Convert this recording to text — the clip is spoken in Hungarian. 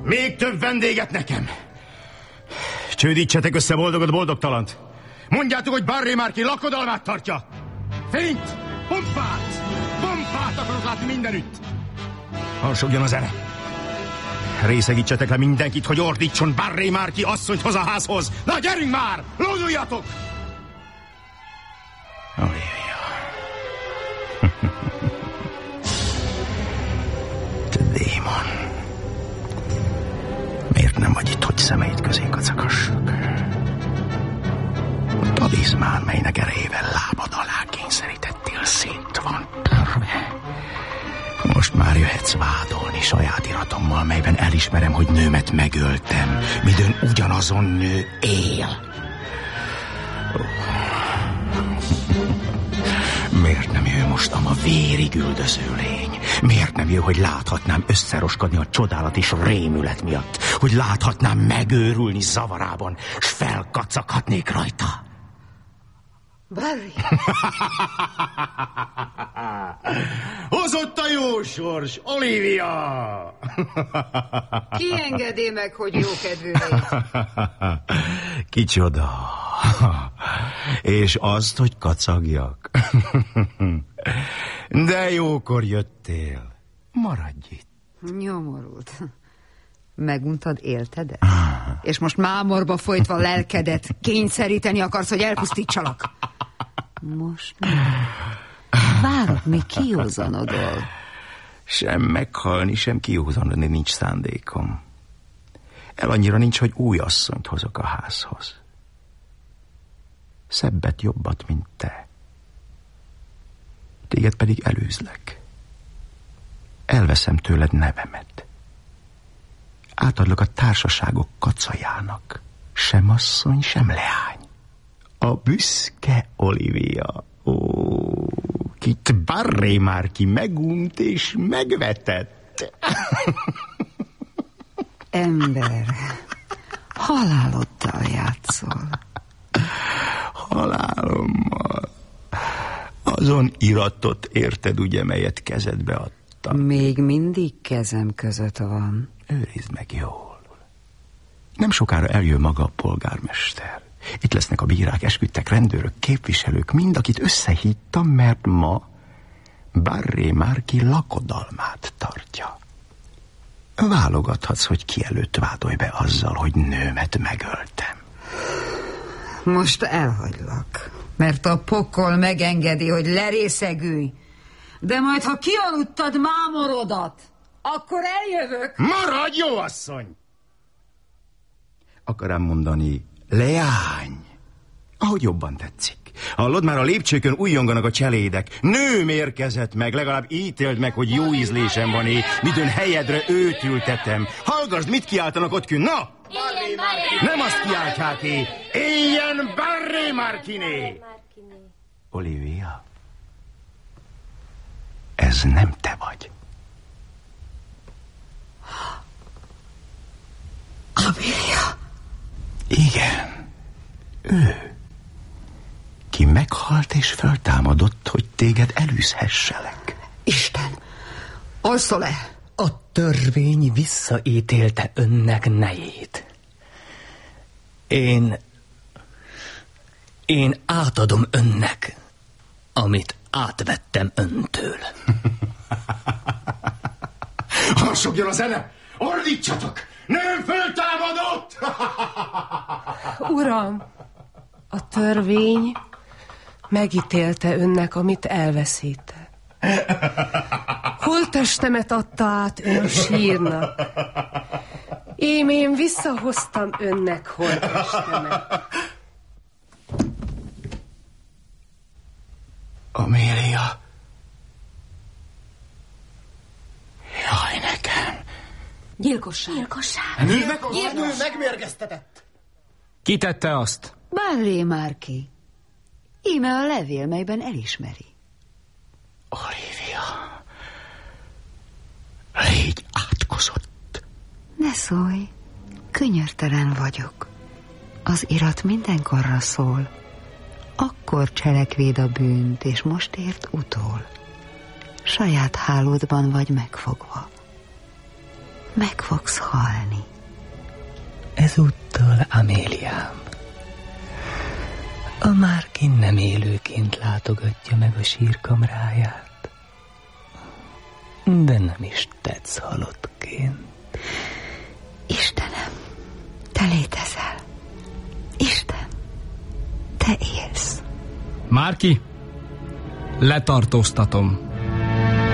Még több vendéget nekem. Csődítsetek össze boldogot boldogtalant. Mondjátok, hogy Barré Marquis lakodalmát tartja. Fényt, pompát akarok látni mindenütt. Harsogjon a zene. Részegítsetek le mindenkit, hogy ordítson Barré Marquis asszonyt hoz a házhoz. Na, gyerünk már! Lóduljatok! Olivia. Te démon. Miért nem vagy itt, hogy szemeid közé kacakassak? A talizmán, melynek erejével lábad alá kényszerítettél, szét van törve. Most már jöhetsz vádolni saját iratommal, melyben elismerem, hogy nőmet megöltem, midőn ugyanazon nő él. Miért nem jöjj mostam a vérig üldöző lény? Miért nem jöjj, hogy láthatnám összeroskadni a csodálat és rémület miatt? Hogy láthatnám megőrülni zavarában, s felkacaghatnék rajta? Barry! Hozott a jó sors, Olivia! Ki engedi meg, hogy jókedvű légy? Kicsoda? És azt, hogy kacagjak? De jókor jöttél. Maradj itt. Nyomorult. Meguntad éltedet? És most mámorba folytva lelkedet kényszeríteni akarsz, hogy elpusztítsalak? Most nem. Várok, még kijózanodol. Sem meghalni, sem kijózanodni nincs szándékom. El annyira nincs, hogy új asszonyt hozok a házhoz. Szebbet, jobbat, mint te. Téged pedig előzlek. Elveszem tőled nevemet. Átadlak a társaságok kacajának. Sem asszony, sem leány. A büszke Olivia. Ó, kit Barré Marquis megunt és megvetett. Ember, haláloddal játszol. Halálommal. Azon iratot érted, ugye, melyet kezedbe adtam. Még mindig kezem között van. Őrizd meg jól. Nem sokára eljön maga a polgármester. Itt lesznek a bírák, esküdtek, rendőrök, képviselők, mind, akit összehívtam, mert ma Barré Marquis lakodalmát tartja. Válogathatsz, hogy ki előtt vádolj be azzal, hogy nőmet megöltem. Most elhagylak, mert a pokol megengedi, hogy lerészegülj. De majd, ha kialudtad mámorodat, akkor eljövök. Maradj, jó asszony! Akarám mondani, leány, ahogy jobban tetszik. Hallod, már a lépcsőkön újjonganak a cselédek. Nőm érkezett meg, legalább ítéld meg, hogy jó ízlésem van-e, midőn helyedre őt ültetem. Hallgasd, mit kiáltanak ott kün, na! Nem azt kiáltják-é, éljen Barré Marquis-né! Olivia, ez nem te vagy. Amelia? Igen, ő. Ki meghalt és föltámadott, hogy téged elűzhesselek. Isten, alszol-e? A törvény visszaítélte önnek nejét. Én átadom önnek, amit átvettem öntől. Harsogjon a zene! Ordítsatok! Nem föltámadott! Uram, a törvény megítélte önnek, amit elveszített. Holttestemet adta át ön a sírnak. Én visszahoztam önnek holttestemet. Amélia. Jaj, nekem. Gyilkosság. Nő megmérgeztetett. Ki tette azt? Barré Marquis. Íme a levél, melyben elismeri. Olivia, légy átkozott. Ne szólj, könyörtelen vagyok. Az irat mindenkorra szól. Akkor cselekvéd a bűnt, és most ért utol. Saját hálódban vagy megfogva. meg fogsz halni. Ezúttal, Améliám, a Márkin nem élőként látogatja meg a sírkamráját, de nem is tetsz halottként. Istenem, te létezel. Isten, te élsz. Márki, letartóztatom.